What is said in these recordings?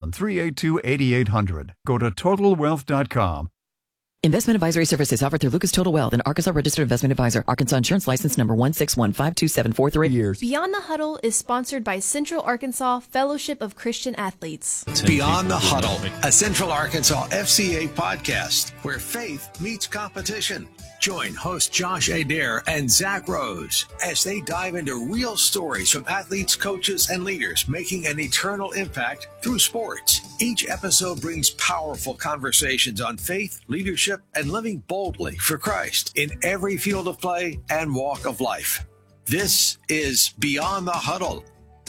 1-382-8800. Go to TotalWealth.com. Investment advisory services offered through Lucas Total Wealth, an Arkansas registered investment advisor. Arkansas Insurance License number 1615274 years. Beyond the Huddle is sponsored by Central Arkansas Fellowship of Christian Athletes. Beyond the Huddle, a Central Arkansas FCA podcast where faith meets competition. Join host Josh Adair and Zach Rose as they dive into real stories from athletes, coaches, and leaders making an eternal impact through sports. Each episode brings powerful conversations on faith, leadership, and living boldly for Christ in every field of play and walk of life. This is Beyond the Huddle.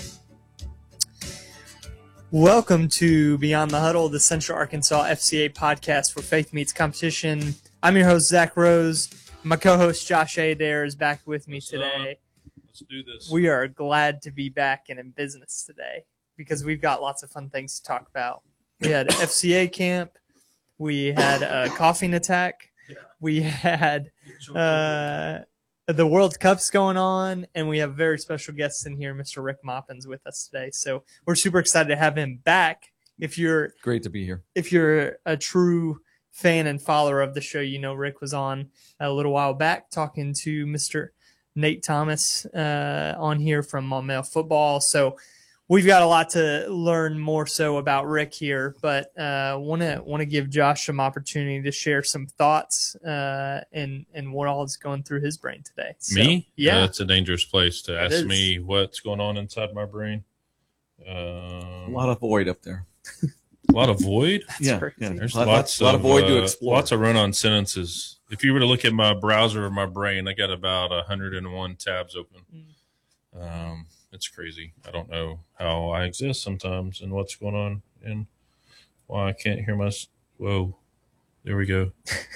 Welcome to Beyond the Huddle, the Central Arkansas FCA podcast where faith meets competition. I'm your host, Zach Rose. My co-host, Josh Adair, is back with me today. Let's do this. We are glad to be back and in business today because we've got lots of fun things to talk about. We had FCA camp. We had a coughing attack. We had the World Cup's going on, and we have very special guests in here, Mr. Rick Moppins, with us today. So we're super excited to have him back. Great to be here. If you're a true fan and follower of the show, you know Rick was on a little while back talking to Mr. Nate Thomas on here from Maumelle Football. So we've got a lot to learn more so about Rick here, but want to give Josh some opportunity to share some thoughts and what all is going through his brain today. So, me? Yeah. That's a dangerous place to ask me what's going on inside my brain. A lot of void up there. A lot of void? Yeah. There's a lot of void to explore. Lots of run-on sentences. If you were to look at my browser or my brain, I got about 101 tabs open. It's crazy. I don't know how I exist sometimes and what's going on and why I can't hear Whoa. There we go.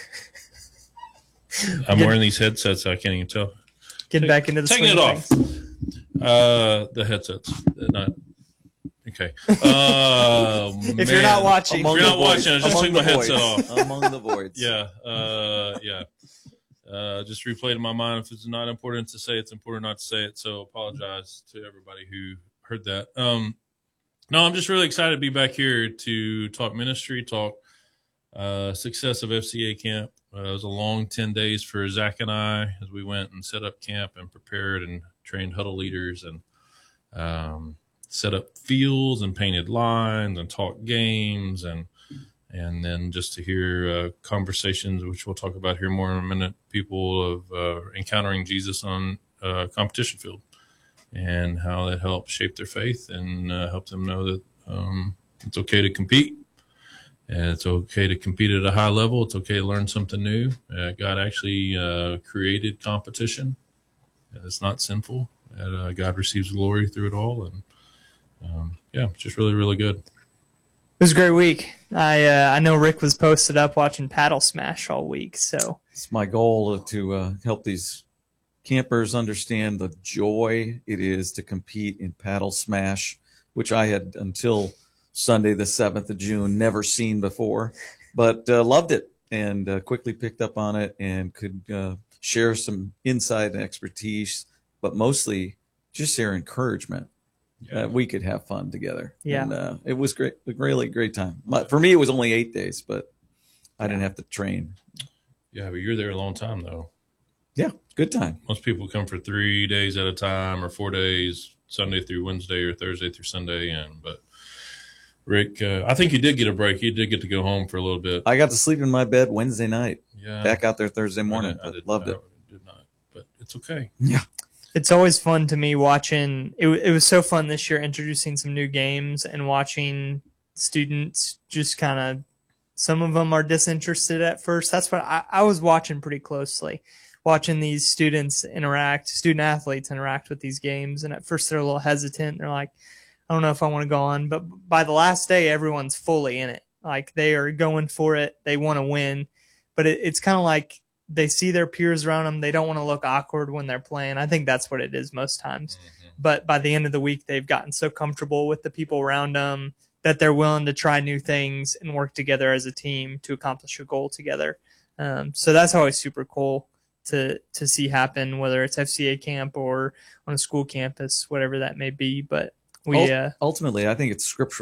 I'm wearing these headsets. I can't even tell. Getting back into the taking it off. The headsets. Not okay. If you're not watching, I just took my headset off. Among the voids. Yeah. Just replayed in my mind. If it's not important to say, it's important not to say it. So apologize to everybody who heard that. No, I'm just really excited to be back here to talk ministry, talk success of FCA camp. It was a long 10 days for Zach and I as we went and set up camp and prepared and trained huddle leaders and set up fields and painted lines and talked games and then just to hear conversations, which we'll talk about here more in a minute, people of encountering Jesus on a competition field and how that helped shape their faith and help them know that it's okay to compete. And it's okay to compete at a high level. It's okay to learn something new. God actually created competition. It's not sinful. God receives glory through it all. And just really, really good. It was a great week. I know Rick was posted up watching Paddle Smash all week. So it's my goal to help these campers understand the joy it is to compete in Paddle Smash, which I had until Sunday, the 7th of June, never seen before, but loved it and quickly picked up on it and could share some insight and expertise, but mostly just share encouragement. We could have fun together. Yeah. And it was great, a really great time. For me, it was only 8 days, but I didn't have to train. Yeah, but you're there a long time, though. Yeah, good time. Most people come for 3 days at a time or 4 days, Sunday through Wednesday or Thursday through Sunday. But Rick, I think you did get a break. You did get to go home for a little bit. I got to sleep in my bed Wednesday night. Yeah. Back out there Thursday morning. I loved it. Did not, but it's okay. Yeah. It's always fun to me watching. It was so fun this year introducing some new games and watching students just kind of, some of them are disinterested at first. That's what I was watching pretty closely, watching these student athletes interact with these games. And at first they're a little hesitant. They're like, I don't know if I want to go on. But by the last day, everyone's fully in it. Like they are going for it. They want to win. But it's kind of like, they see their peers around them. They don't want to look awkward when they're playing. I think that's what it is most times. Mm-hmm. But by the end of the week, they've gotten so comfortable with the people around them that they're willing to try new things and work together as a team to accomplish a goal together. So that's always super cool to see happen, whether it's FCA camp or on a school campus, whatever that may be. But we ultimately, I think it's scriptural.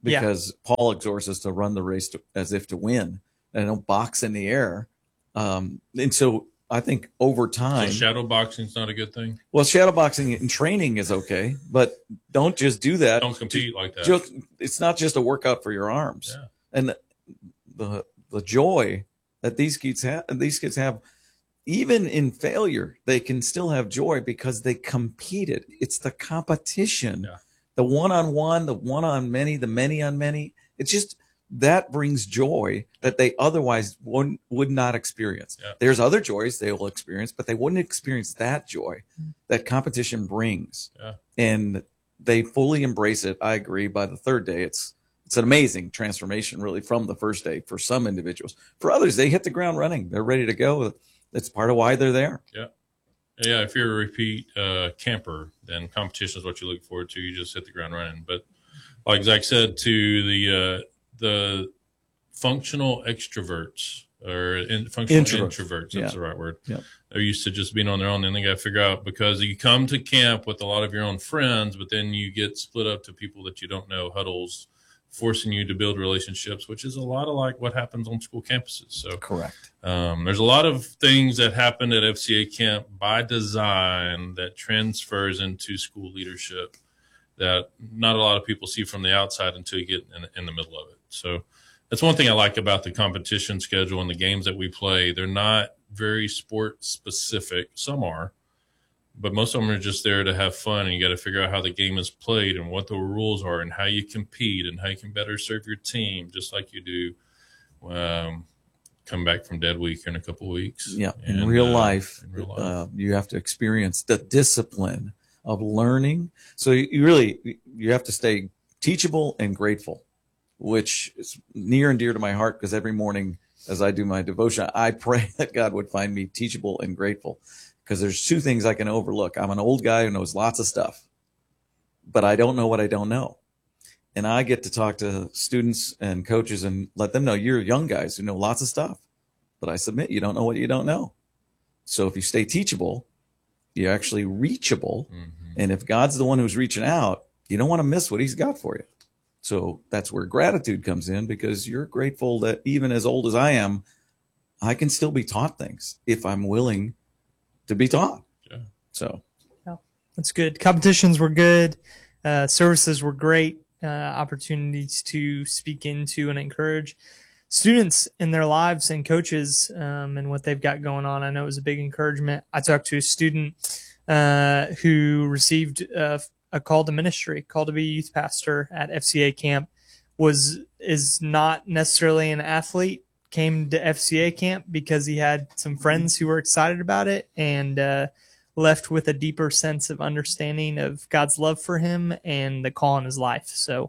because Paul exhorts us to run the race as if to win and don't box in the air. And so I think over time, So shadow boxing is not a good thing. well, shadow boxing in training is okay, but don't just do that. Don't compete like that. It's not just a workout for your arms. Yeah. And the joy that these kids have, even in failure, they can still have joy because they competed. It's the competition, Yeah. the one-on-one, the one-on-many, the many-on-many. It's just that brings joy that they otherwise would not experience. Yeah. There's other joys they will experience, but they wouldn't experience that joy that competition brings. Yeah. And they fully embrace it. I agree. By the third day, it's an amazing transformation, really, from the first day for some individuals. For others, they hit the ground running. They're ready to go. That's part of why they're there. Yeah. Yeah. If you're a repeat camper, then competition is what you look forward to. You just hit the ground running. But like Zach said, to the functional extroverts or functional introverts, that's the right word. Yeah. They're used to just being on their own, and they got to figure out, because you come to camp with a lot of your own friends, but then you get split up to people that you don't know, huddles, forcing you to build relationships, which is a lot of like what happens on school campuses. So Correct. there's a lot of things that happen at FCA camp by design that transfers into school leadership that not a lot of people see from the outside until you get in the middle of it. So that's one thing I like about the competition schedule and the games that we play. They're not very sport specific. Some are, but most of them are just there to have fun. And you got to figure out how the game is played and what the rules are and how you compete and how you can better serve your team, just like you do come back from dead week in a couple of weeks. Yeah. And, In real life, you you have to experience the discipline of learning. So you have to stay teachable and grateful, which is near and dear to my heart, because every morning as I do my devotion, I pray that God would find me teachable and grateful, because there's two things I can overlook. I'm an old guy who knows lots of stuff, but I don't know what I don't know. And I get to talk to students and coaches and let them know, you're young guys who know lots of stuff, but I submit you don't know what you don't know. So if you stay teachable, you're actually reachable. Mm-hmm. And if God's the one who's reaching out, you don't want to miss what he's got for you. So that's where gratitude comes in, because you're grateful that even as old as I am, I can still be taught things if I'm willing to be taught. Yeah. So That's good. Competitions were good. Services were great. Opportunities to speak into and encourage students in their lives and coaches and what they've got going on. I know it was a big encouragement. I talked to a student who received a call to ministry, call to be a youth pastor at FCA camp, is not necessarily an athlete, came to FCA camp because he had some friends who were excited about it, and left with a deeper sense of understanding of God's love for him and the call in his life. So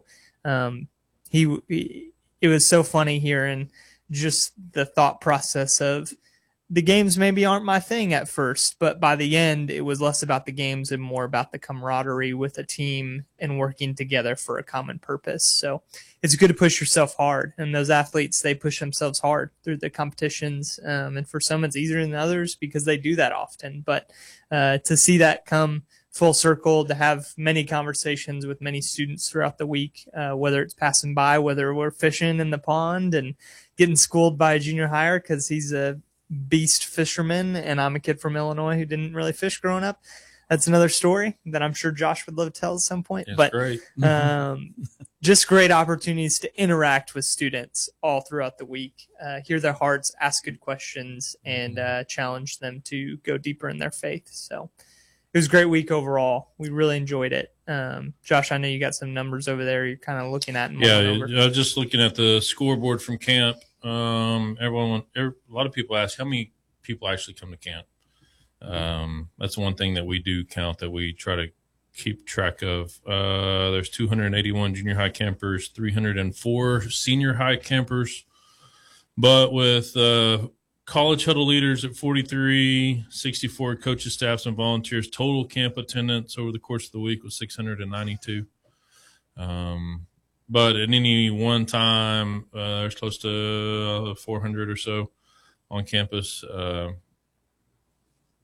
it was so funny hearing just the thought process of the games maybe aren't my thing at first, but by the end, it was less about the games and more about the camaraderie with a team and working together for a common purpose. So it's good to push yourself hard. And those athletes, they push themselves hard through the competitions. And for some, it's easier than others because they do that often. But to see that come full circle, to have many conversations with many students throughout the week, whether it's passing by, whether we're fishing in the pond and getting schooled by a junior hire because he's a beast fisherman and I'm a kid from Illinois who didn't really fish growing up. That's another story that I'm sure Josh would love to tell at some point. It's but great. Just great opportunities to interact with students all throughout the week, hear their hearts, ask good questions, and challenge them to go deeper in their faith. So it was a great week overall. We really enjoyed it. Josh, I know you got some numbers over there you're kind of looking at. And over. Just looking at the scoreboard from camp. A lot of people ask how many people actually come to camp. That's one thing that we do count, that we try to keep track of. There's 281 junior high campers, 304 senior high campers, but with college huddle leaders at 43, 64 coaches, staffs, and volunteers, total camp attendance over the course of the week was 692. But at any one time, there's close to 400 or so on campus,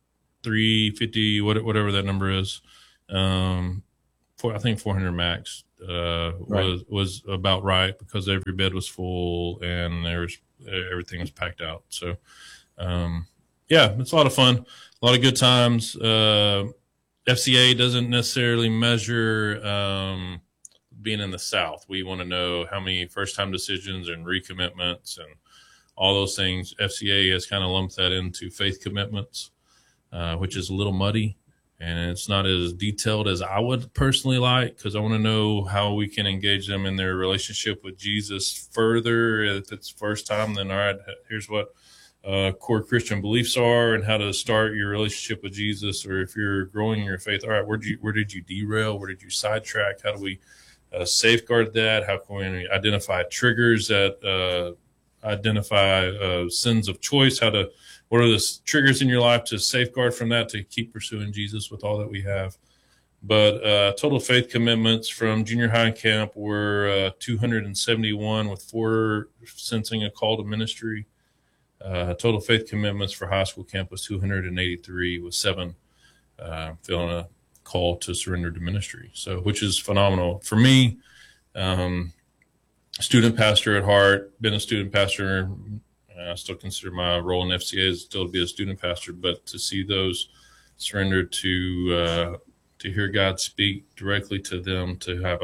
350, whatever that number is. I think 400 max. Right. was about right because every bed was full and everything was packed out. So, yeah, it's a lot of fun, a lot of good times. FCA doesn't necessarily measure being in the South. We want to know how many first-time decisions and recommitments and all those things. FCA has kind of lumped that into faith commitments, which is a little muddy, and it's not as detailed as I would personally like, because I want to know how we can engage them in their relationship with Jesus further. If it's first time, then all right, here's what core Christian beliefs are and how to start your relationship with Jesus. Or if you're growing in your faith, all right, where did you derail? Where did you sidetrack? How do we safeguard that? How can we identify triggers that identify sins of choice? What are the triggers in your life to safeguard from that, to keep pursuing Jesus with all that we have? But total faith commitments from junior high camp were 271, with 4 sensing a call to ministry. Total faith commitments for high school camp was 283, with 7 feeling a call to surrender to ministry. So, which is phenomenal for me. Student pastor at heart, been a student pastor. I still consider my role in FCA is still to be a student pastor, but to see those surrender to hear God speak directly to them, to have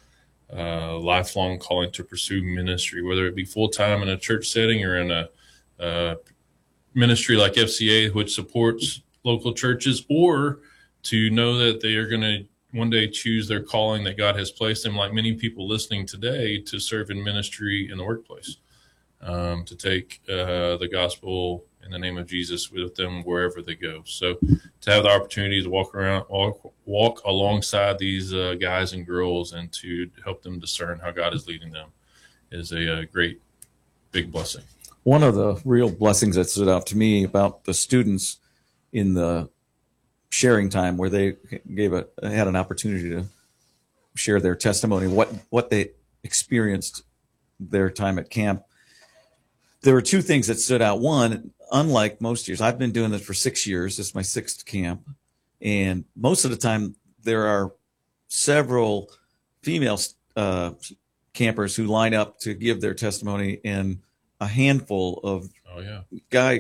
a lifelong calling to pursue ministry, whether it be full-time in a church setting or in a ministry like FCA, which supports local churches, or to know that they are going to one day choose their calling that God has placed them, like many people listening today, to serve in ministry in the workplace, to take the gospel in the name of Jesus with them wherever they go. So to have the opportunity to walk alongside these guys and girls and to help them discern how God is leading them is a great, big blessing. One of the real blessings that stood out to me about the students in the sharing time, where they had an opportunity to share their testimony, what they experienced their time at camp. There were 2 things that stood out. One, unlike most years, I've been doing this for 6 years. This is my 6th camp. And most of the time there are several female campers who line up to give their testimony, and a handful of guy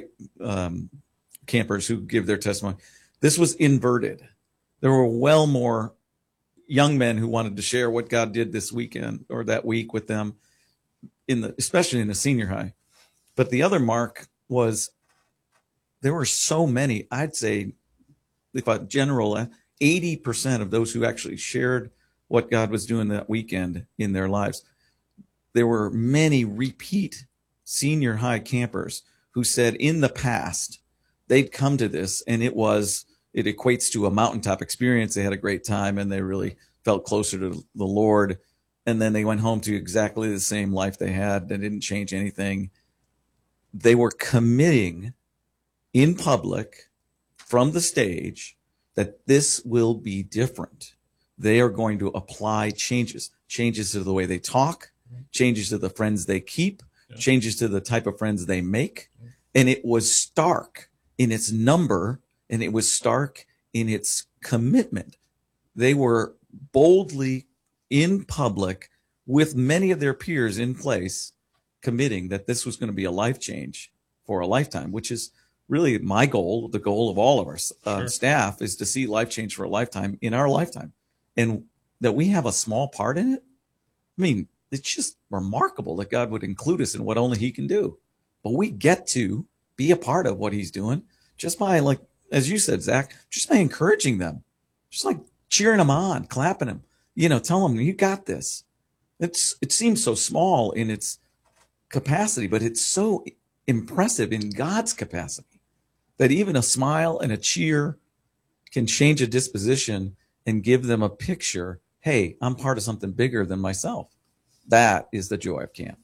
campers who give their testimony. This was inverted. There were well more young men who wanted to share what God did this weekend or that week with them, especially in the senior high. But the other mark was there were so many, I'd say, if I general, 80% of those who actually shared what God was doing that weekend in their lives. There were many repeat senior high campers who said in the past they'd come to this and it equates to a mountaintop experience. They had a great time and they really felt closer to the Lord. And then they went home to exactly the same life they had. They didn't change anything. They were committing in public from the stage that this will be different. They are going to apply changes to the way they talk, changes to the friends they keep, changes to the type of friends they make. And it was stark in its number, and it was stark in its commitment. They were boldly in public with many of their peers in place, committing that this was going to be a life change for a lifetime, which is really my goal. The goal of all of our staff is to see life change for a lifetime in our lifetime. And that we have a small part in it. I mean, it's just remarkable that God would include us in what only he can do. But we get to be a part of what he's doing just by, like, as you said, Zach, just by encouraging them, just like cheering them on, clapping them, tell them you got this. It seems so small in its capacity, but it's so impressive in God's capacity that even a smile and a cheer can change a disposition and give them a picture. Hey, I'm part of something bigger than myself. That is the joy of camp.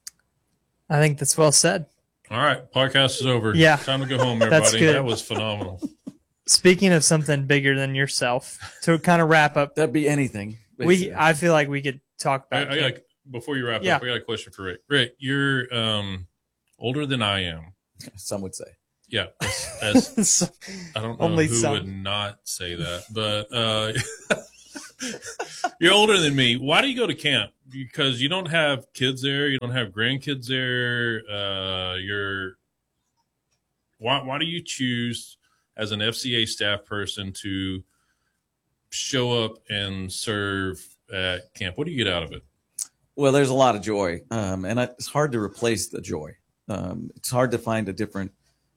I think that's well said. All right. Podcast is over. Yeah. Time to go home, everybody. That's good. That was phenomenal. Speaking of something bigger than yourself, to kind of wrap up, That'd be anything. I feel like we could talk about Before you wrap up, I got a question for Rick. Rick, you're older than I am. Some would say. Yeah. I don't know Only who some would not say that, but You're older than me. Why do you go to camp? Because you don't have kids there. You don't have grandkids there. Why do you choose as an FCA staff person to show up and serve at camp? What do you get out of it? Well, there's a lot of joy, and it's hard to replace the joy. It's hard to find a different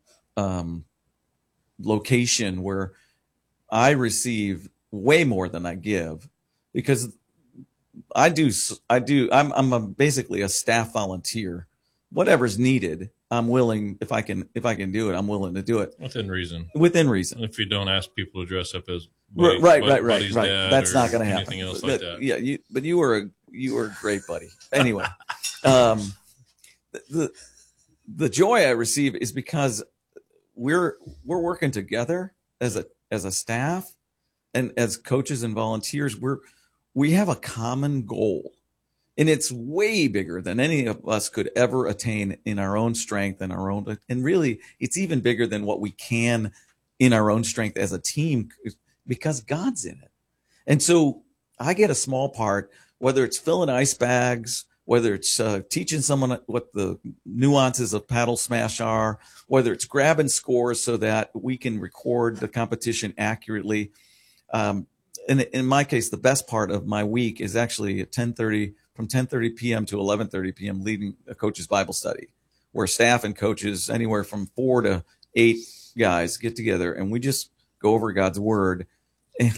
location where I receive way more than I give, because I'm basically a staff volunteer. Whatever's needed, I'm willing, if I can do it, I'm willing to do it. Within reason. If you don't ask people to dress up as right. That's not going to happen. Anything else like that. Yeah, but you were a great buddy. Anyway, the joy I receive is because we're working together as a staff and as coaches and volunteers. We have a common goal, and it's way bigger than any of us could ever attain in our own strength and really it's even bigger than what we can in our own strength as a team, because God's in it. And so I get a small part, whether it's filling ice bags, whether it's teaching someone what the nuances of paddle smash are, whether it's grabbing scores so that we can record the competition accurately. In my case, the best part of my week is actually at 10:30, from 10:30 p.m. to 11:30 p.m. leading a coach's Bible study, where staff and coaches, anywhere from 4 to 8 guys, get together and we just go over God's word. And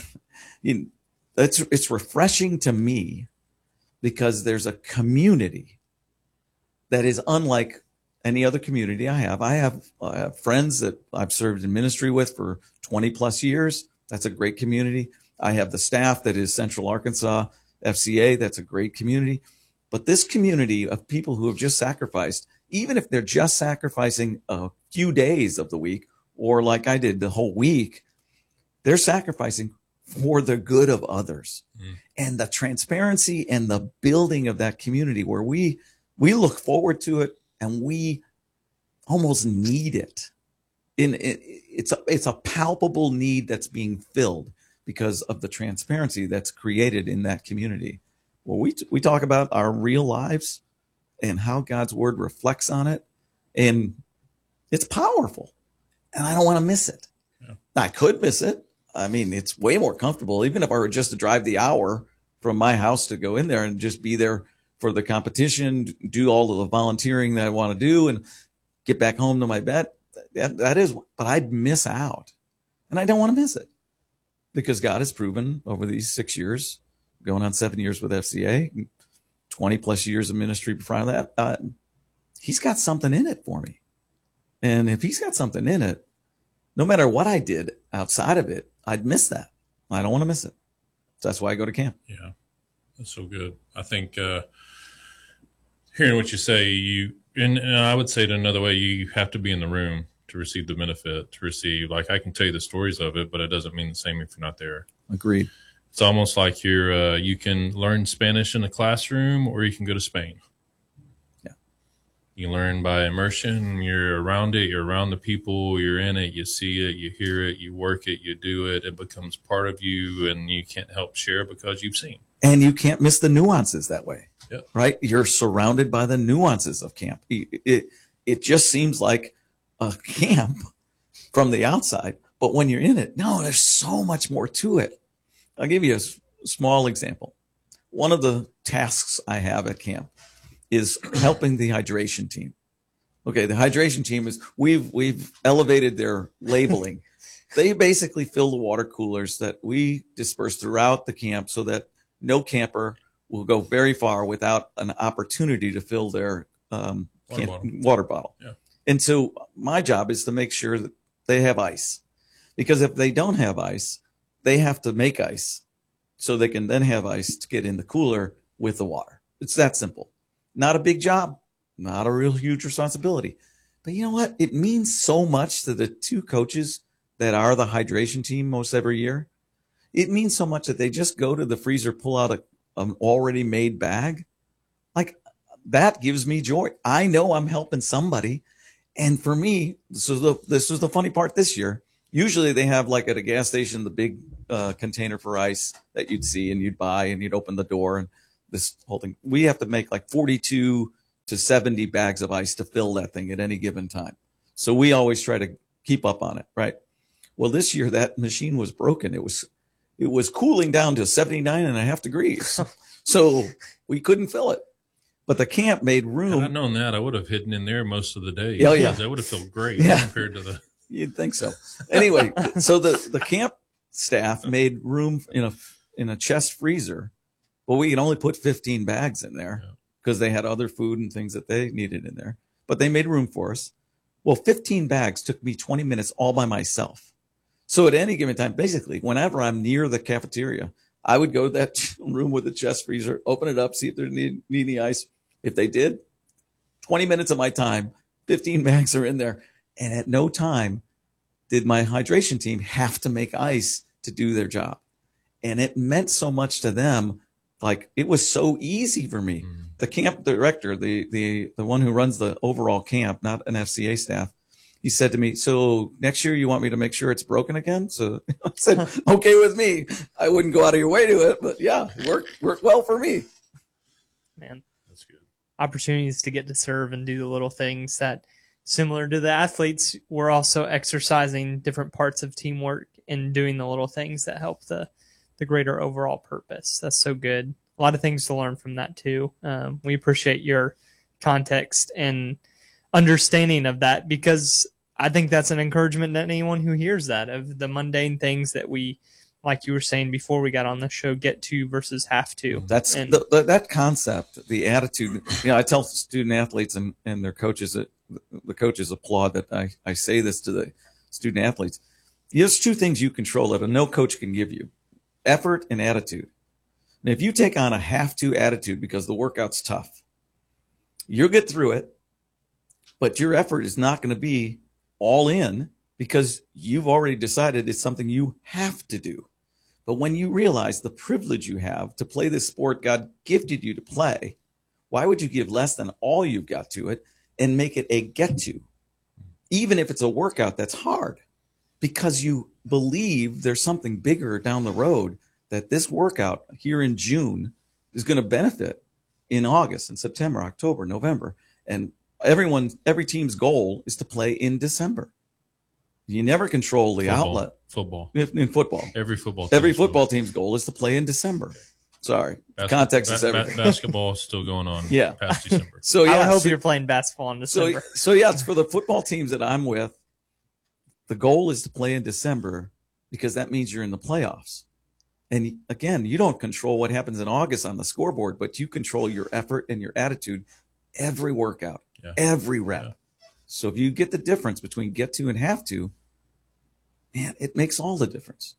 it's refreshing to me, because there's a community that is unlike any other community I have. I have friends that I've served in ministry with for 20 plus years. That's a great community. I have the staff that is Central Arkansas FCA. That's a great community. But this community of people who have just sacrificed, even if they're just sacrificing a few days of the week, or like I did the whole week, they're sacrificing for the good of others. And the transparency and the building of that community where we look forward to it and we almost need it. It's a palpable need that's being filled because of the transparency that's created in that community. Well, we talk about our real lives and how God's word reflects on it, and it's powerful, and I don't want to miss it. Yeah. I could miss it. I mean, it's way more comfortable, even if I were just to drive the hour from my house to go in there and just be there for the competition, do all of the volunteering that I want to do, and get back home to my bed. That is, but I'd miss out, and I don't want to miss it, because God has proven over these 6 years, going on 7 years with FCA, 20 plus years of ministry before that, he's got something in it for me. And if he's got something in it, no matter what I did outside of it, I'd miss that. I don't want to miss it. So that's why I go to camp. Yeah, that's so good. I think hearing what you say, and I would say it another way, you have to be in the room to receive the benefit, to receive, like, I can tell you the stories of it, but it doesn't mean the same if you're not there. Agreed. It's almost like you can learn Spanish in the classroom, or you can go to Spain. Yeah. You learn by immersion. You're around it. You're around the people. You're in it. You see it. You hear it. You work it. You do it. It becomes part of you, and you can't help share because you've seen. And you can't miss the nuances that way. Yep. Right? You're surrounded by the nuances of camp. It just seems like a camp from the outside, but when you're in it, no, there's so much more to it. I'll give you a small example. One of the tasks I have at camp is helping the hydration team. Okay, the hydration team is, we've elevated their labeling. They basically fill the water coolers that we disperse throughout the camp so that no camper will go very far without an opportunity to fill their water bottle. Yeah. And so my job is to make sure that they have ice, because if they don't have ice, they have to make ice so they can then have ice to get in the cooler with the water. It's that simple. Not a big job, not a real huge responsibility. But you know what? It means so much to the two coaches that are the hydration team most every year. It means so much that they just go to the freezer, pull out an already made bag. Like, that gives me joy. I know I'm helping somebody. And for me, this was the funny part this year. Usually they have, like at a gas station, the big container for ice that you'd see and you'd buy and you'd open the door and this whole thing. We have to make like 42 to 70 bags of ice to fill that thing at any given time. So we always try to keep up on it, right? Well, this year that machine was broken. It was cooling down to 79.5 degrees. So we couldn't fill it. But the camp made room. Had I known that, I would have hidden in there most of the day. Oh, yeah. That would have felt great compared to the. You'd think so. Anyway, so the camp staff made room in a chest freezer. Well, we could only put 15 bags in there because they had other food and things that they needed in there. But they made room for us. Well, 15 bags took me 20 minutes all by myself. So at any given time, basically, whenever I'm near the cafeteria, I would go to that room with the chest freezer, open it up, see if there need any ice. If they did, 20 minutes of my time, 15 bags are in there. And at no time did my hydration team have to make ice to do their job. And it meant so much to them. Like, it was so easy for me. The camp director, the one who runs the overall camp, not an FCA staff, he said to me, so next year you want me to make sure it's broken again? So I said, okay with me. I wouldn't go out of your way to it, but yeah, worked well for me. Man, that's good. Opportunities to get to serve and do the little things that, similar to the athletes, we're also exercising different parts of teamwork and doing the little things that help the greater overall purpose. That's so good. A lot of things to learn from that too. We appreciate your context and understanding of that, because I think that's an encouragement to anyone who hears that, of the mundane things that we, like you were saying before we got on the show, get to versus have to. That's that concept, the attitude. I tell student athletes and their coaches that the coaches applaud that I say this to the student athletes. There's two things you control that no coach can give you: effort and attitude. And if you take on a have to attitude because the workout's tough, you'll get through it, but your effort is not going to be all in because you've already decided it's something you have to do. But when you realize the privilege you have to play this sport God gifted you to play, why would you give less than all you've got to it and make it a get to, even if it's a workout that's hard, because you believe there's something bigger down the road, that this workout here in June is going to benefit in August and September, October, November. And every team's goal is to play in December. You never control the outlet. Football. In football. Every football team's goal is to play in December. Sorry. Context is everything. Basketball is still going on past December. So I hope you're playing basketball in December. So it's for the football teams that I'm with. The goal is to play in December because that means you're in the playoffs. And again, you don't control what happens in August on the scoreboard, but you control your effort and your attitude every workout, every rep. Yeah. So if you get the difference between get to and have to, man, it makes all the difference.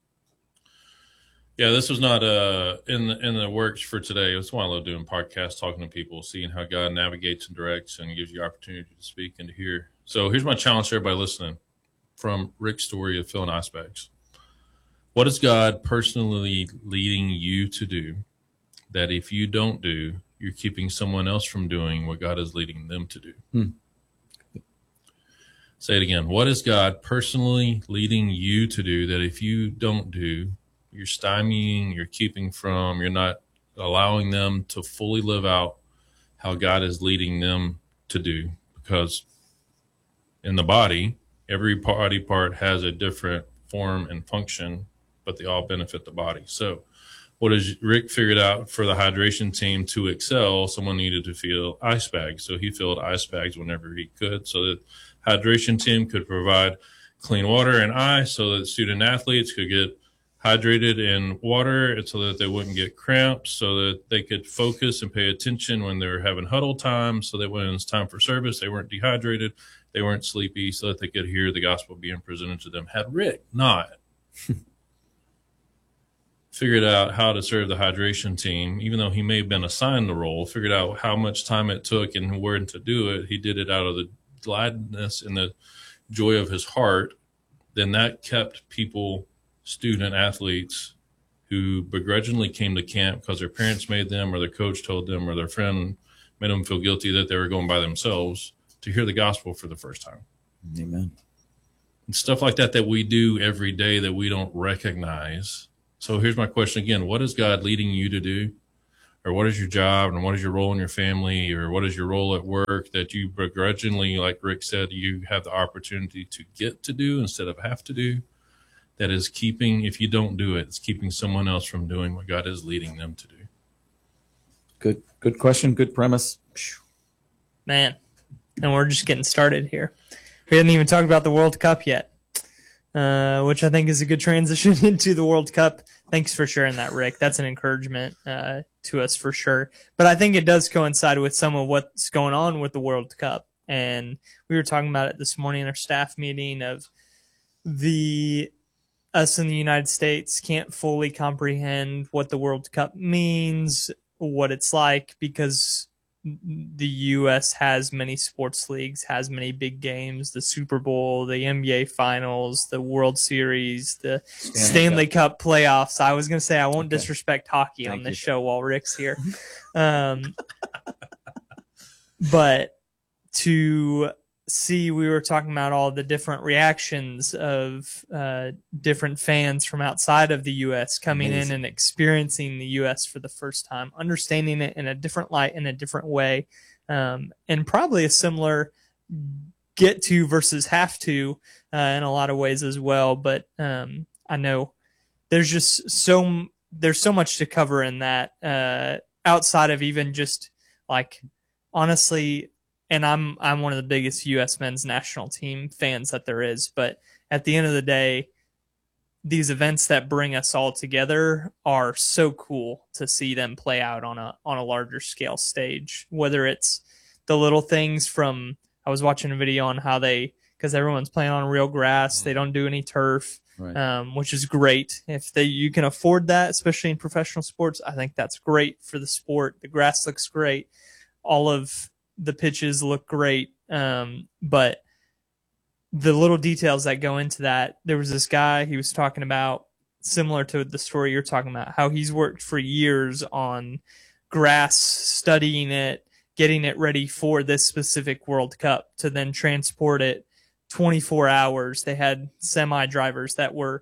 Yeah, this was not in the works for today. It was why I love doing podcasts, talking to people, seeing how God navigates and directs and gives you opportunity to speak and to hear. So here's my challenge to everybody listening from Rick's story of filling ice bags. What is God personally leading you to do that if you don't do, you're keeping someone else from doing what God is leading them to do? Say it again. What is God personally leading you to do that if you don't do, you're stymieing, you're keeping from, you're not allowing them to fully live out how God is leading them to do? Because in the body, every body part has a different form and function, but they all benefit the body. So what has Rick figured out for the hydration team to excel? Someone needed to fill ice bags. So he filled ice bags whenever he could so that hydration team could provide clean water and ice so that student athletes could get hydrated in water and so that they wouldn't get cramps, so that they could focus and pay attention when they were having huddle time, so that when it was time for service, they weren't dehydrated, they weren't sleepy, so that they could hear the gospel being presented to them. Had Rick not figured out how to serve the hydration team, even though he may have been assigned the role, figured out how much time it took and where to do it, he did it out of the gladness and the joy of his heart, then that kept people, student athletes who begrudgingly came to camp because their parents made them or their coach told them or their friend made them feel guilty that they were going by themselves, to hear the gospel for the first time. Amen. And stuff like that we do every day that we don't recognize So here's my question again. What is God leading you to do? Or what is your job, and what is your role in your family, or what is your role at work that you begrudgingly, like Rick said, you have the opportunity to get to do instead of have to do? That is keeping, if you don't do it, it's keeping someone else from doing what God is leading them to do. Good question. Good premise. Man, and we're just getting started here. We haven't even talked about the World Cup yet, which I think is a good transition into the World Cup. Thanks for sharing that, Rick. That's an encouragement to us for sure. But I think it does coincide with some of what's going on with the World Cup. And we were talking about it this morning in our staff meeting of us in the United States can't fully comprehend what the World Cup means, what it's like, because the U.S. has many sports leagues, has many big games, the Super Bowl, the NBA Finals, the World Series, the Stanley Cup playoffs. I was going to say I won't disrespect hockey on this show while Rick's here. But to see, we were talking about all the different reactions of different fans from outside of the U.S. coming in and experiencing the U.S. for the first time, understanding it in a different light, in a different way, and probably a similar get to versus have to in a lot of ways as well. But I know there's just so much to cover in that outside of even just like, honestly. And I'm one of the biggest U.S. men's national team fans that there is. But at the end of the day, these events that bring us all together are so cool to see them play out on a larger scale stage. Whether it's the little things from, I was watching a video on how because everyone's playing on real grass, they don't do any turf, right. Which is great. If you can afford that, especially in professional sports, I think that's great for the sport. The grass looks great. All of the pitches look great, but the little details that go into that. There was this guy, he was talking about, similar to the story you're talking about, how he's worked for years on grass, studying it, getting it ready for this specific World Cup to then transport it 24 hours. They had semi-drivers that were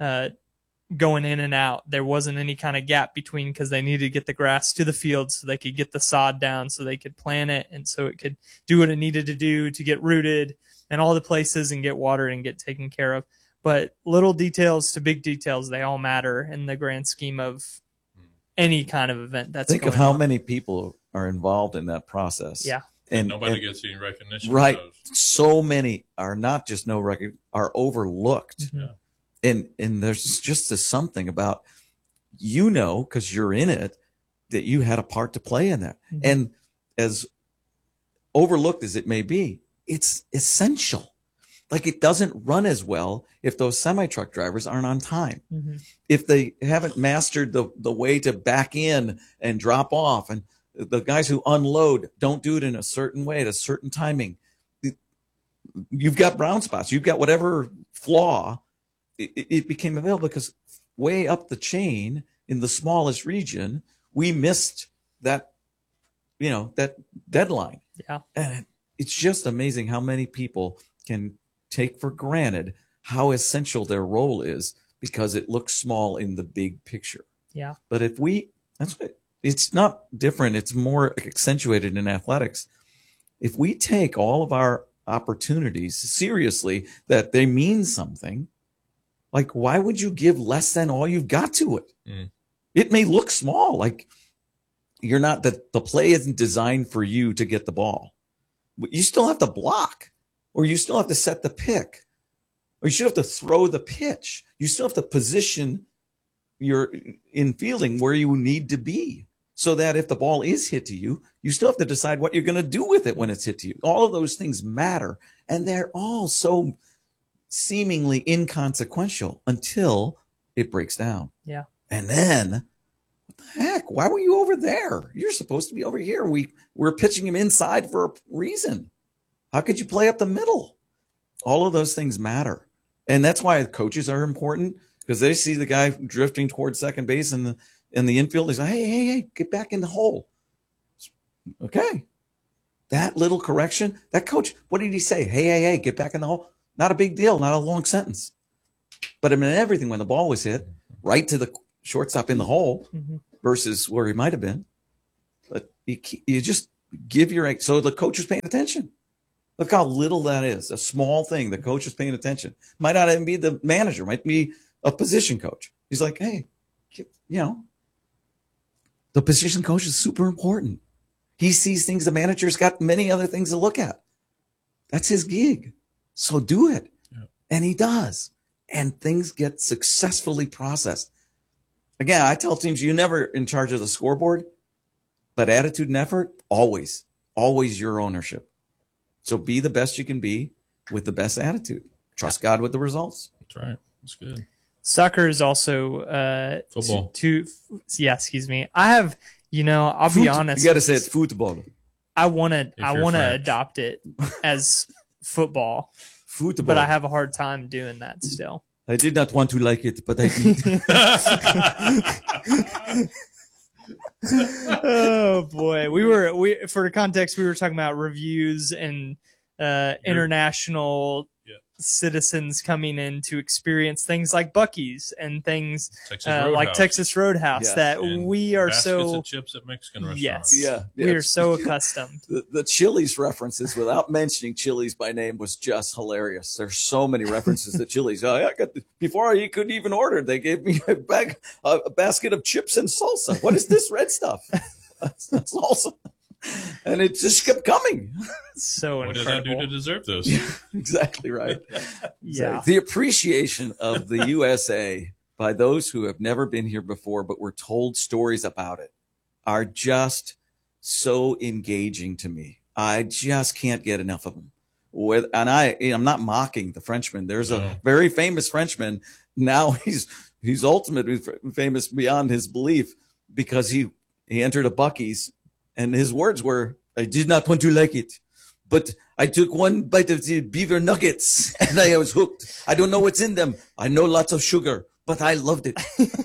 going in and out. There wasn't any kind of gap between, because they needed to get the grass to the field so they could get the sod down so they could plant it and so it could do what it needed to do to get rooted and all the places and get watered and get taken care of. But little details to big details, they all matter in the grand scheme of any kind of event that's Think going of how on. many people are involved in that process. Yeah. And nobody gets any recognition. Right. So many are not just are overlooked. Mm-hmm. And there's just something about, because you're in it, that you had a part to play in that. Mm-hmm. And as overlooked as it may be, it's essential. Like, it doesn't run as well if those semi-truck drivers aren't on time. Mm-hmm. If they haven't mastered the way to back in and drop off, and the guys who unload don't do it in a certain way at a certain timing. You've got brown spots. You've got whatever flaw. It became available because way up the chain in the smallest region, we missed that deadline. Yeah. And it's just amazing how many people can take for granted how essential their role is because it looks small in the big picture. Yeah. But it's not different. It's more accentuated in athletics. If we take all of our opportunities seriously, that they mean something, like, why would you give less than all you've got to it? Mm. It may look small, like you're not, that the play isn't designed for you to get the ball. But you still have to block, or you still have to set the pick, or you still have to throw the pitch. You still have to position your in fielding where you need to be, so that if the ball is hit to you, you still have to decide what you're going to do with it when it's hit to you. All of those things matter, and they're all so seemingly inconsequential until it breaks down. Yeah. And then, what the heck? Why were you over there? You're supposed to be over here. We're pitching him inside for a reason. How could you play up the middle? All of those things matter. And that's why coaches are important, because they see the guy drifting towards second base and the infield. They say, hey, get back in the hole. Okay. That little correction, that coach, what did he say? Hey, get back in the hole. Not a big deal, not a long sentence. But I mean, everything, when the ball was hit right to the shortstop in the hole versus where he might have been. But you just give so the coach is paying attention. Look how little that is. A small thing. The coach is paying attention. Might not even be the manager. Might be a position coach. He's like, hey, the position coach is super important. He sees things. The manager's got many other things to look at. That's his gig. So do it. Yeah. And he does. And things get successfully processed. Again, I tell teams, you're never in charge of the scoreboard, but attitude and effort, always your ownership. So be the best you can be with the best attitude. Trust God with the results. That's right. That's good. Soccer is also football. Excuse me. I have, I'll be honest. You got to say it's football. I want to adopt it as football. Football. But I have a hard time doing that still. I did not want to like it, but I did. Oh boy, for context, we were talking about reviews and international citizens coming in to experience things like Buc-ee's and things like Texas Roadhouse that we are baskets of chips at Mexican restaurants. We are so accustomed. The Chili's references, without mentioning Chili's by name, was just hilarious. There's so many references to Chili's. Before I could even order, they gave me a basket of chips and salsa. What is this red stuff? That's salsa. And it just kept coming. So what incredible. did I do to deserve those? Yeah, exactly right. Yeah. The appreciation of the USA by those who have never been here before but were told stories about it are just so engaging to me. I just can't get enough of them. I'm not mocking the Frenchman. There's a very famous Frenchman. Now he's ultimately famous beyond his belief because he entered a Buc-ee's. And his words were, I did not want to like it, but I took one bite of the beaver nuggets and I was hooked. I don't know what's in them. I know lots of sugar, but I loved it.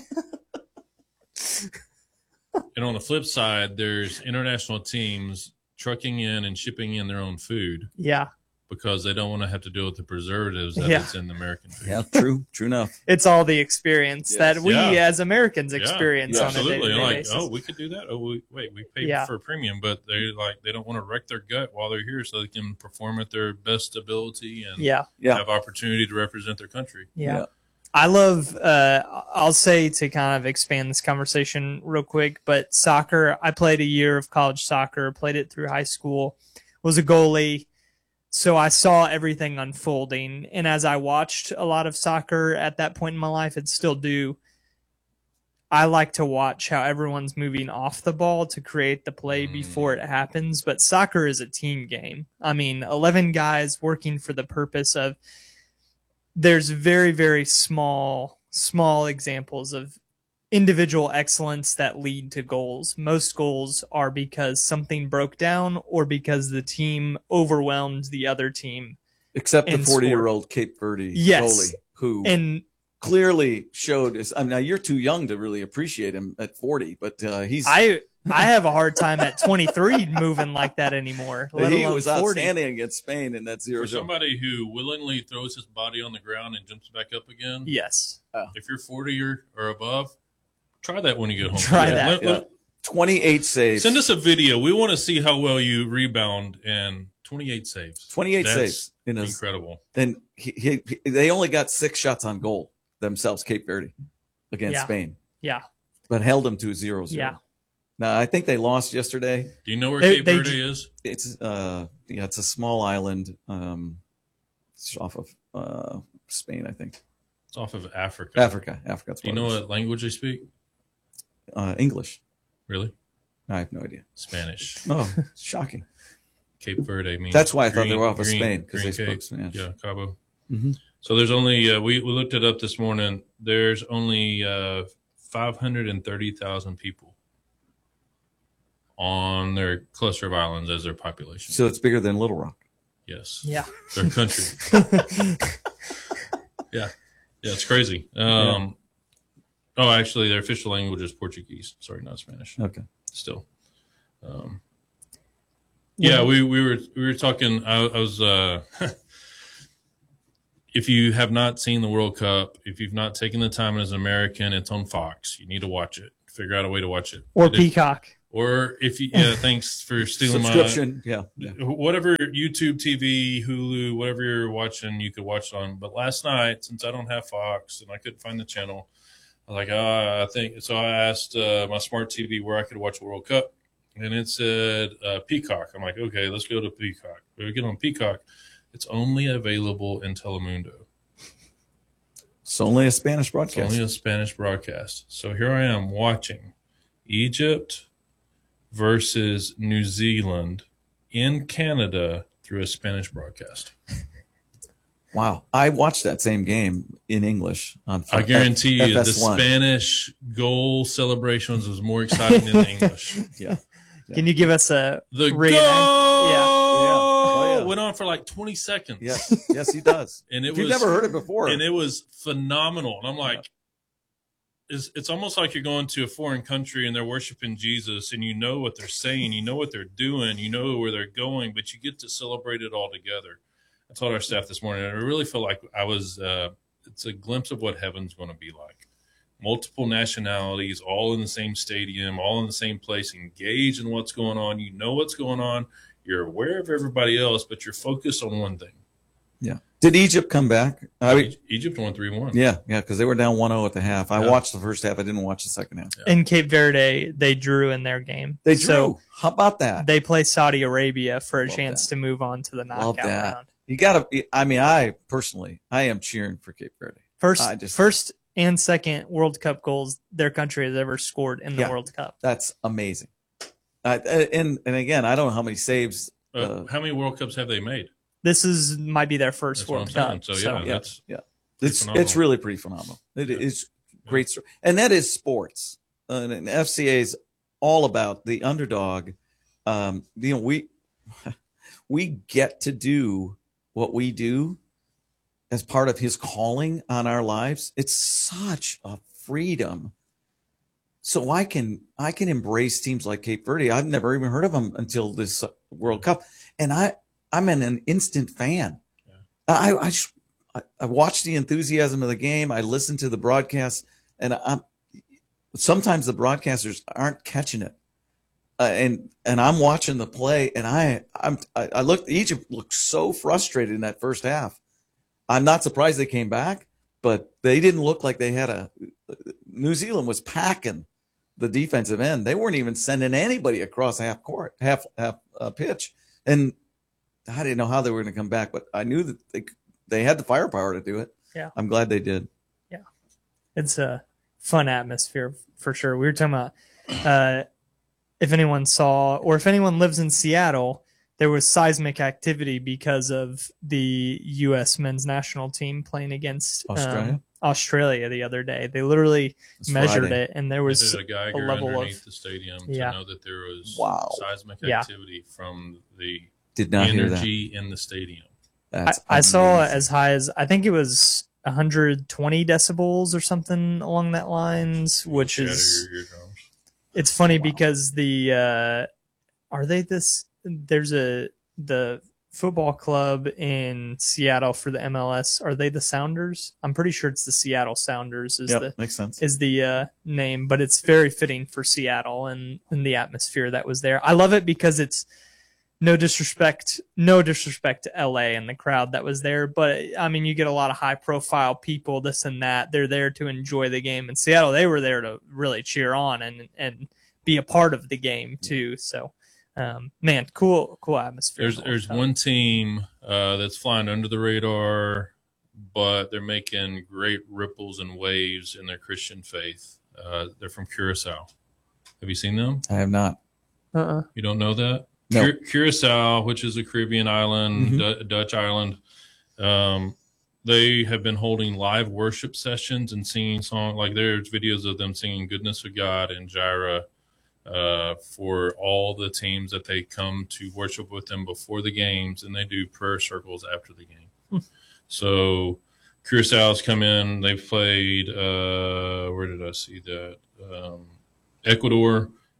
And on the flip side, there's international teams trucking in and shipping in their own food. Yeah. Because they don't want to have to deal with the preservatives that is in the American food. Yeah, true enough. It's all the experience that we as Americans experience on a day-to-day basis. Oh, we could do that. Oh, we pay for a premium, but they don't want to wreck their gut while they're here, so they can perform at their best ability and have opportunity to represent their country. Yeah. I love. I'll say to kind of expand this conversation real quick, but soccer. I played a year of college soccer. Played it through high school. Was a goalie. So I saw everything unfolding. And as I watched a lot of soccer at that point in my life, and still do, I like to watch how everyone's moving off the ball to create the play before it happens. But soccer is a team game. I mean, 11 guys working for the purpose of, there's very, very small examples of individual excellence that lead to goals. Most goals are because something broke down or because the team overwhelmed the other team. Except the 40-year-old Cape Verde goalie who clearly showed his. I mean, now you're too young to really appreciate him at 40, but he's. I have a hard time at 23 moving like that anymore. He was outstanding against Spain in that 0-0. For somebody who willingly throws his body on the ground and jumps back up again. Yes. If you're 40 or above, try that when you get home. Try that. 28 saves. Send us a video. We want to see how well you rebound, and 28 saves. 28 saves. Incredible. And they only got 6 shots on goal themselves, Cape Verde, against Spain. Yeah. But held them to 0-0. Yeah. Now, I think they lost yesterday. Do you know where Cape Verde is? It's it's a small island. It's off of Spain, I think. It's off of Africa. Africa. Do you know what language they speak? English. Really? I have no idea. Spanish. Oh, shocking. Cape Verde means. That's why I thought they were off of Spain, because they spoke Spanish. Yeah, Cabo. Mm-hmm. So there's only we looked it up this morning. There's only 530,000 people on their cluster of islands as their population. So it's bigger than Little Rock. Yes. Yeah. Their country. Yeah, it's crazy. Oh, actually, their official language is Portuguese. Sorry, not Spanish. Okay. Still. Yeah, we were talking. I was if you have not seen the World Cup, if you've not taken the time as an American, it's on Fox. You need to watch it. Figure out a way to watch it. Or Peacock. Or if you, thanks for stealing Subscription. whatever YouTube TV, Hulu, whatever you're watching, you could watch it on. But last night, since I don't have Fox and I couldn't find the channel, I was like, I think so. I asked my smart TV where I could watch the World Cup, and it said Peacock. I'm like, okay, let's go to Peacock. We get on Peacock. It's only available in Telemundo. It's only a Spanish broadcast. It's only a Spanish broadcast. So here I am watching Egypt versus New Zealand in Canada through a Spanish broadcast. Wow. I watched that same game in English. I guarantee you the FS1. Spanish goal celebrations was more exciting than the English. Yeah. Can you give us a The rating? goal Oh, yeah. went on for like 20 seconds. Yes, he does. And it If you've was, never heard it before. and it was phenomenal. And I'm like, it's almost like you're going to a foreign country and they're worshiping Jesus, and you know what they're saying, you know what they're doing, you know where they're going, but you get to celebrate it all together. I told our staff this morning, I really feel like I was, it's a glimpse of what heaven's going to be like. Multiple nationalities, all in the same stadium, all in the same place, engaged in what's going on. You know what's going on. You're aware of everybody else, but you're focused on one thing. Yeah. Did Egypt come back? Egypt won 3-1. Yeah, because they were down 1-0 at the half. I watched the first half. I didn't watch the second half. In Cape Verde, they drew in their game. They drew. So how about that? they play Saudi Arabia for a Love chance that. to move on to the Love knockout that. round. You got to. I mean, I am cheering for Cape Verde. First and second World Cup goals their country has ever scored in the World Cup. That's amazing. And again, I don't know how many saves. How many World Cups have they made? This might be their first That's what World I'm saying. Cup. So, Yeah, that's it's phenomenal. really pretty phenomenal. It is great story, and that is sports. And FCA is all about the underdog. We get to do what we do as part of His calling on our lives. It's such a freedom. So I can embrace teams like Cape Verde. I've never even heard of them until this World Cup, and I'm an instant fan. Yeah. I watch the enthusiasm of the game. I listen to the broadcast, and sometimes the broadcasters aren't catching it, and I'm watching the play, and I looked. Egypt looked so frustrated in that first half. I'm not surprised they came back, but they didn't look like they had New Zealand was packing the defensive end. They weren't even sending anybody across half pitch, and I didn't know how they were going to come back, but I knew that they had the firepower to do it. Yeah. I'm glad they did. Yeah. It's a fun atmosphere for sure. We were talking about if anyone saw or if anyone lives in Seattle, there was seismic activity because of the U.S. men's national team playing against Australia the other day. They literally measured it, and there was a Geiger level underneath of the stadium to know that there was seismic activity from the Did not hear that. energy in the stadium. I saw as high as I think it was 120 decibels or something along that lines, which is it's funny because the the football club in Seattle for the MLS, are they the Sounders? I'm pretty sure it's the Seattle Sounders makes sense. is the name, but it's very fitting for Seattle and the atmosphere that was there. I love it because it's no disrespect to LA and the crowd that was there, but I mean, you get a lot of high profile people, this and that. They're there to enjoy the game. In Seattle, they were there to really cheer on and be a part of the game too. So, man, cool atmosphere. There's one team that's flying under the radar, but they're making great ripples and waves in their Christian faith. They're from Curacao. Have you seen them? I have not. You don't know that? No. Curacao, which is a Caribbean island, Dutch island, they have been holding live worship sessions and singing songs. Like there's videos of them singing "Goodness of God" and "Jireh" for all the teams that they come to worship with them before the games, and they do prayer circles after the game. So Curaçao's come in. They've played. Where did I see that? Ecuador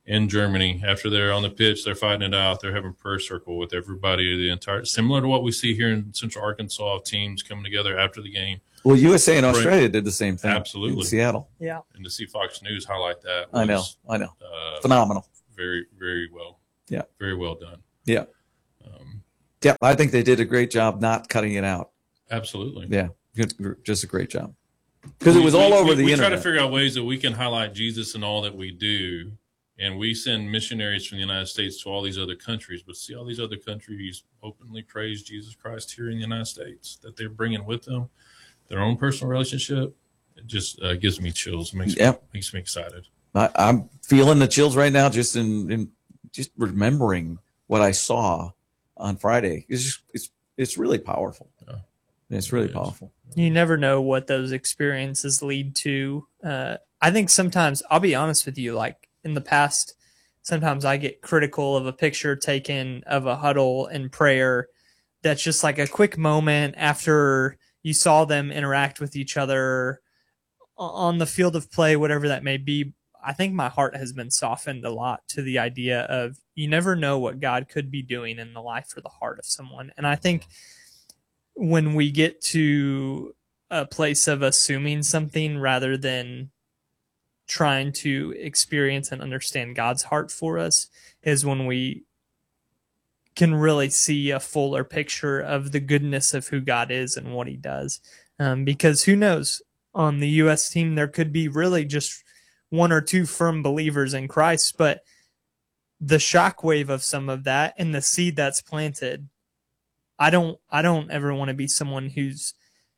in Germany. After they're on the pitch, they're fighting it out. They're having prayer circle with everybody, the entire, similar to what we see here in Central Arkansas, teams coming together after the game. Well, USA and Australia did the same thing. Absolutely. In Seattle. Yeah. And to see Fox News highlight that. I know. Phenomenal. Very, very well. Yeah. Very well done. Yeah. Yeah. I think they did a great job not cutting it out. Absolutely. Yeah. Just a great job. Because it was all over the we internet. try to figure out ways that we can highlight Jesus in all that we do. And we send missionaries from the United States to all these other countries. But see, all these other countries openly praise Jesus Christ here in the United States, that they're bringing with them their own personal relationship. It just gives me chills. It makes me excited. I'm feeling the chills right now just in just remembering what I saw on Friday. It's really powerful. Yeah. It's really powerful. You never know what those experiences lead to. I think sometimes, I'll be honest with you, like in the past, sometimes I get critical of a picture taken of a huddle in prayer that's just like a quick moment after you saw them interact with each other on the field of play, whatever that may be. I think my heart has been softened a lot to the idea of you never know what God could be doing in the life or the heart of someone. And I think when we get to a place of assuming something rather than trying to experience and understand God's heart for us is when we can really see a fuller picture of the goodness of who God is and what he does. Because who knows, on the U.S. team, there could be really just one or two firm believers in Christ, but the shockwave of some of that and the seed that's planted, I don't ever want to be someone who's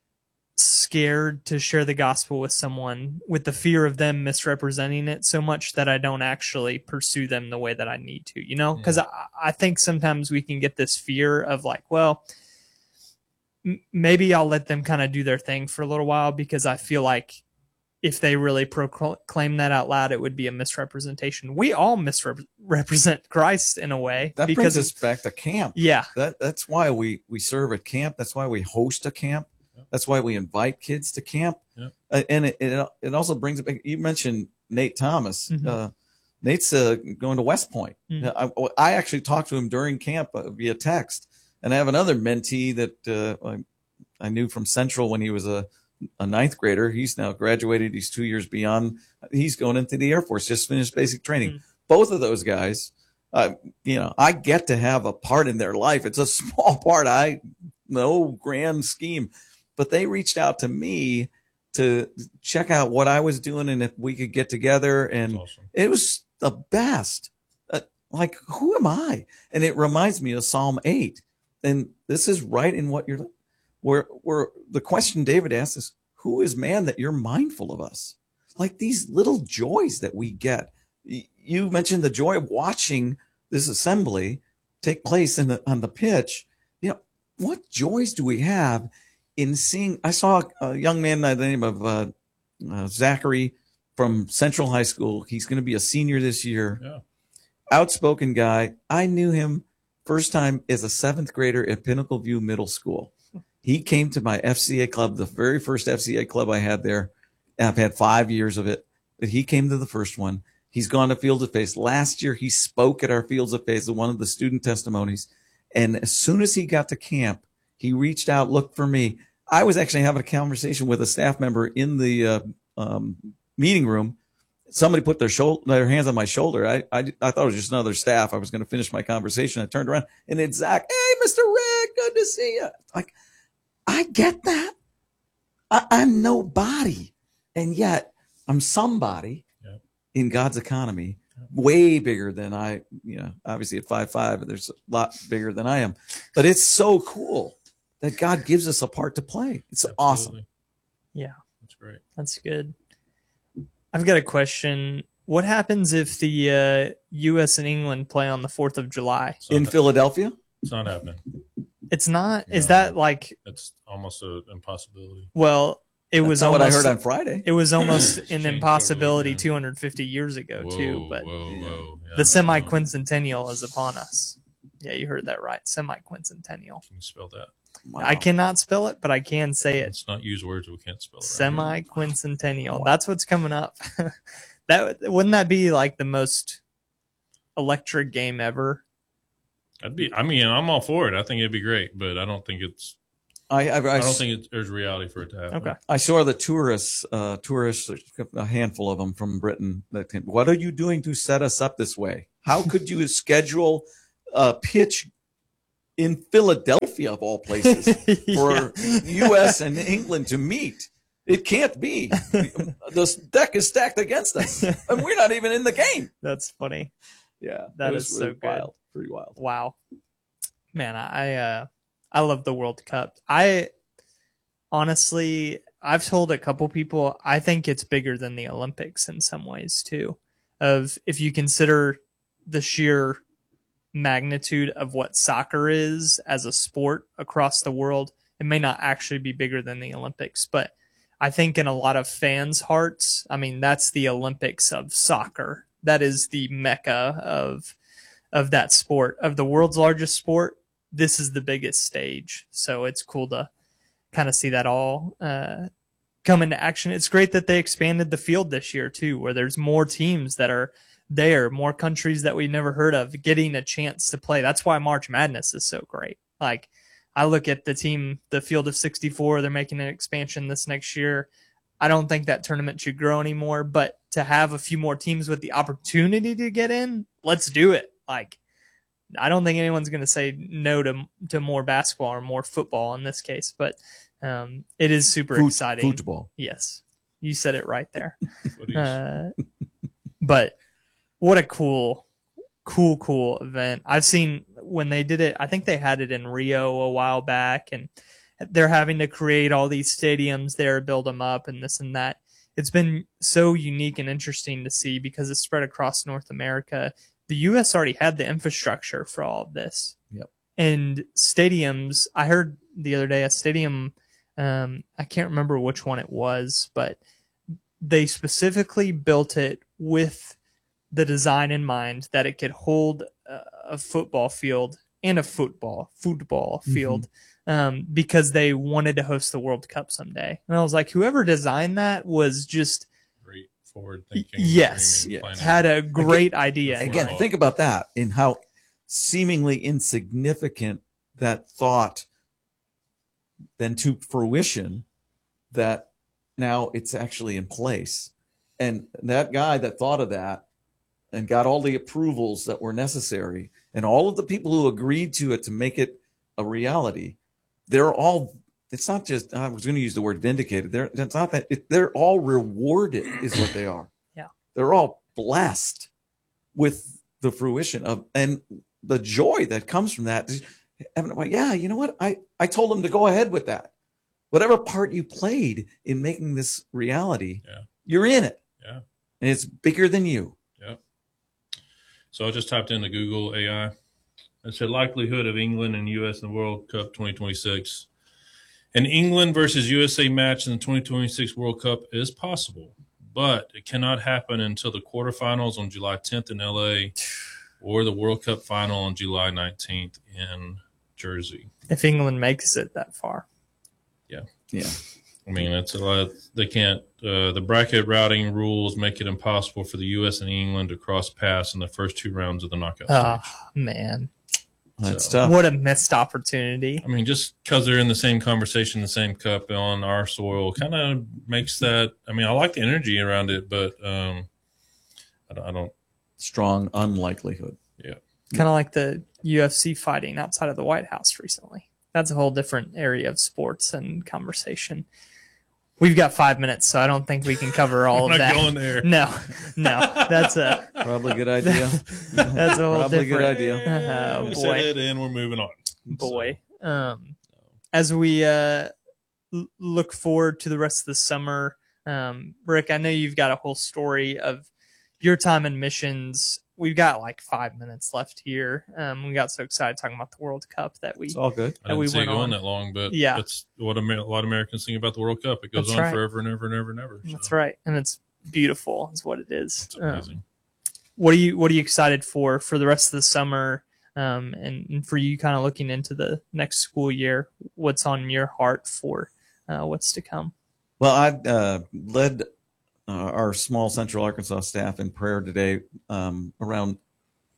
scared to share the gospel with someone with the fear of them misrepresenting it so much that I don't actually pursue them the way that I need to, because I think sometimes we can get this fear of like, well, maybe I'll let them kind of do their thing for a little while because I feel like if they really proclaim that out loud, it would be a misrepresentation. We all misrepresent Christ in a way. That brings us back to camp. Yeah. That's why we serve at camp. That's why we host a camp. That's why we invite kids to camp. Yeah. And it also brings it back. You mentioned Nate Thomas. Mm-hmm. Nate's going to West Point. Mm-hmm. I actually talked to him during camp via text. And I have another mentee that I knew from Central when he was a ninth grader. He's now graduated. He's 2 years beyond. He's going into the Air Force, just finished basic training. Mm-hmm. Both of those guys, I get to have a part in their life. It's a small part. No grand scheme. But they reached out to me to check out what I was doing and if we could get together. And awesome. It was the best. Like, who am I? And it reminds me of Psalm 8. And this is right in what you're, where the question David asks is, who is man that you're mindful of us? Like these little joys that we get. You mentioned the joy of watching this assembly take place on the pitch. What joys do we have in seeing? I saw a young man by the name of Zachary from Central High School. He's going to be a senior this year. Yeah. Outspoken guy. I knew him first time as a seventh grader at Pinnacle View Middle School. He came to my FCA club, the very first FCA club I had there. I've had 5 years of it, but he came to the first one. He's gone to Fields of Faith. Last year, he spoke at our Fields of Faith, one of the student testimonies. And as soon as he got to camp, he reached out, looked for me. I was actually having a conversation with a staff member in the meeting room. Somebody put their hands on my shoulder. I thought it was just another staff. I was going to finish my conversation. I turned around and it's Zach. Hey, Mr. Rick, good to see you. Like, I get that. I'm nobody. And yet I'm somebody in God's economy, way bigger than I, obviously at 5'5", there's a lot bigger than I am. But it's so cool that God gives us a part to play. It's awesome. Yeah. That's great. That's good. I've got a question. What happens if the U.S. and England play on the 4th of July? In Philadelphia? It's not happening. It's not? Is that like... It's almost an impossibility. Well, That's was almost what I heard on Friday. It was almost an impossibility 250 years ago, too. But Yeah, the semi-quincentennial is upon us. Yeah, you heard that right. Semi-quincentennial. Can you spell that? Wow. I cannot spell it, but I can say it. Let's not use words we can't spell. Semi-quincentennial. That's what's coming up. Wouldn't that be like the most electric game ever. I'm all for it. I think it'd be great, but I don't think I don't think there's reality for it to happen. Okay. I saw the tourists, a handful of them from Britain. What are you doing to set us up this way? How could you schedule a pitch in Philadelphia, of all places, for U.S. and England to meet? It can't be. The deck is stacked against us, and we're not even in the game. That's funny. Yeah, That it is was so really good. wild, pretty wild. Wow. Man, I love the World Cup. I honestly, I've told a couple people, I think it's bigger than the Olympics in some ways too. Of if you consider the sheer magnitude of what soccer is as a sport across the world, it may not actually be bigger than the Olympics, but I think in a lot of fans' hearts, I mean, that's the Olympics of soccer. That is the mecca of that sport, of the world's largest sport. This is the biggest stage. So it's cool to kind of see that all come into action. It's great that they expanded the field this year too, where there's more teams that are there, more countries that we've never heard of getting a chance to play. That's why March Madness is so great. Like, I look at the field of 64, they're making an expansion this next year. I don't think that tournament should grow anymore, but to have a few more teams with the opportunity to get in, let's do it. Like, I don't think anyone's going to say no to more basketball or more football in this case, but it is super exciting. Football. Yes, you said it right there. What But what a cool event. I've seen when they did it, I think they had it in Rio a while back, and they're having to create all these stadiums there, build them up and this and that. It's been so unique and interesting to see because it's spread across North America. The U.S. already had the infrastructure for all of this. Yep. And stadiums, I heard the other day a stadium, I can't remember which one it was, but they specifically built it with the design in mind that it could hold a football field and a football field because they wanted to host the World Cup someday. And I was like, whoever designed that was just Great forward thinking. Yes, dreaming, planning. had a great idea. Again, think about that in how seemingly insignificant that thought then to fruition that now it's actually in place. And that guy that thought of that and got all the approvals that were necessary and all of the people who agreed to it to make it a reality, they're all, it's not just, I was going to use the word vindicated. It's not that, they're all rewarded is what they are. Yeah. They're all blessed with the fruition of, and the joy that comes from that. Yeah, you know what? I told them to go ahead with that. Whatever part you played in making this reality, you're in it. Yeah. And it's bigger than you. Yeah. So I just typed into Google AI. It said likelihood of England and U.S. in the World Cup 2026. An England versus USA match in the 2026 World Cup is possible, but it cannot happen until the quarterfinals on July 10th in L.A. or the World Cup final on July 19th in Jersey. If England makes it that far. Yeah. Yeah. I mean, it's a lot. They can't. The bracket routing rules make it impossible for the U.S. and England to cross paths in the first two rounds of the knockout Oh, stage. man. That's So- tough. What a missed opportunity. I mean, just because they're in the same conversation, the same cup on our soil, kind of makes that. I mean, I like the energy around it, but I don't. Strong unlikelihood. Yeah. Kind of like the UFC fighting outside of the White House recently. That's a whole different area of sports and conversation. We've got 5 minutes, so I don't think we can cover all I'm of not that. going there. No, that's a Probably a good idea. that's a whole Probably a different good idea. Oh, We boy. said it, and we're moving on. boy. As we look forward to the rest of the summer, Rick, I know you've got a whole story of your time in missions. We've got like 5 minutes left here. We got so excited talking about the World Cup that we It's all good. I didn't we see it went going on. that long, but Yeah. that's what a lot of Americans think about the World Cup. It goes That's on right. forever and ever and ever and ever. So That's right, and it's beautiful, is what it is. It's amazing. What are you excited for the rest of the summer, and for you kind of looking into the next school year? What's on your heart for what's to come? Well, I led our small Central Arkansas staff in prayer today around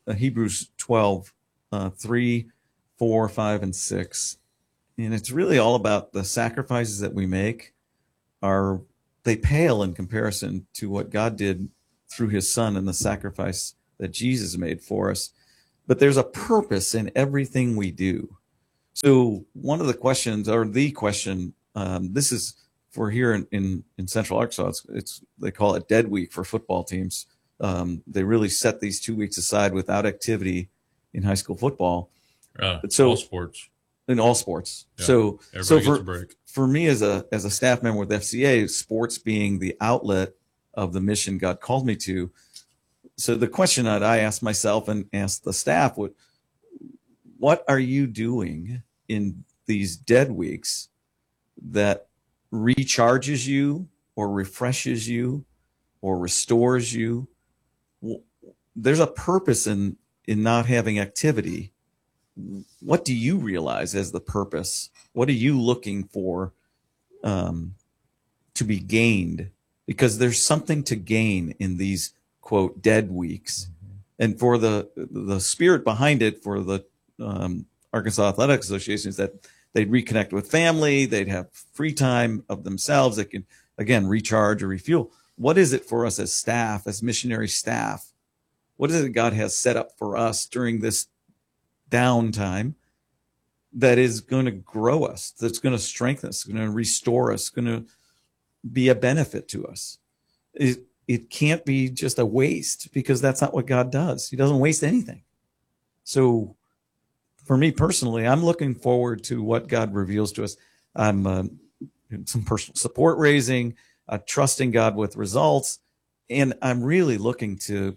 Hebrews 12, 3, 4, 5, and 6. And it's really all about the sacrifices that we make they pale in comparison to what God did through his son and the sacrifice that Jesus made for us. But there's a purpose in everything we do. So one of the questions, or the question, this is for here in Central Arkansas, they call it Dead Week for football teams. They really set these 2 weeks aside without activity in high school football. All sports. In all sports. Yeah. So Everybody gets a break. For me as a staff member with FCA, sports being the outlet of the mission God called me to. So the question that I asked myself and asked the staff, what are you doing in these dead weeks that recharges you or refreshes you or restores you? There's a purpose in not having activity. What do you realize as the purpose? What are you looking for to be gained? Because there's something to gain in these, quote, dead weeks. Mm-hmm. And for the spirit behind it, for the Arkansas Athletic Association, is that they'd reconnect with family, they'd have free time of themselves, they can, again, recharge or refuel. What is it for us as staff, as missionary staff? What is it God has set up for us during this downtime that is going to grow us, that's going to strengthen us, going to restore us, going to be a benefit to us? It can't be just a waste, because that's not what God does. He doesn't waste anything. So for me personally, I'm looking forward to what God reveals to us. I'm some personal support raising, trusting God with results, and I'm really looking to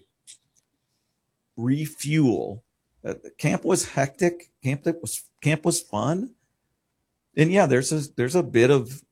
refuel. Camp was hectic. Camp was fun, and yeah, there's a bit of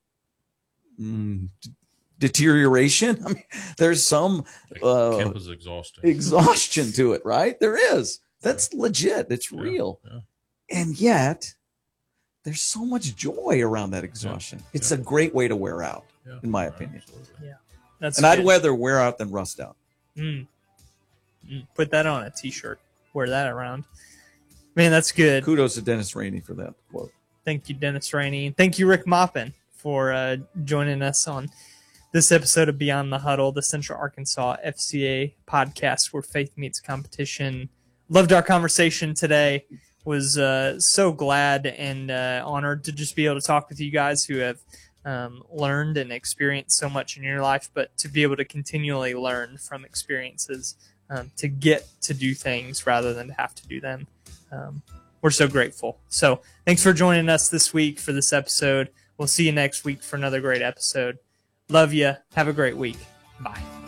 deterioration. I mean, there's some camp was exhaustion to it, right? There is. That's legit. It's real, and yet there's so much joy around that exhaustion. It's a great way to wear out, in my opinion. Absolutely. Yeah, that's and good. I'd rather wear out than rust out. Put that on a t-shirt. Wear that around. Man, that's good. Kudos to Dennis Rainey for that quote. Thank you, Dennis Rainey. Thank you, Rick Maupin, for joining us on this episode of Beyond the Huddle, the Central Arkansas FCA podcast where faith meets competition. Loved our conversation today. Was so glad and honored to just be able to talk with you guys who have learned and experienced so much in your life, but to be able to continually learn from experiences, to get to do things rather than to have to do them. We're so grateful. So thanks for joining us this week for this episode. We'll see you next week for another great episode. Love you. Have a great week. Bye.